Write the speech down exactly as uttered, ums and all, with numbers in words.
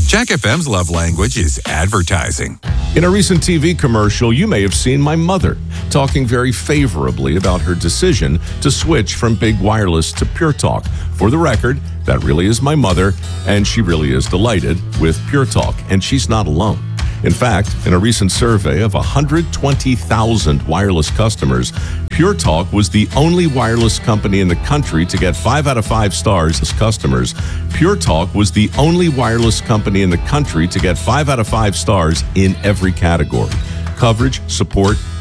Jack F M's love language is advertising. In a recent T V commercial, you may have seen my mother talking very favorably about her decision to switch from Big Wireless to Pure Talk. For the record, that really is my mother, and she really is delighted with Pure Talk, and she's not alone. In fact, in a recent survey of one hundred twenty thousand wireless customers, Pure Talk was the only wireless company in the country to get five out of five stars as customers. Pure Talk was the only wireless company in the country to get five out of five stars in every category: coverage, support,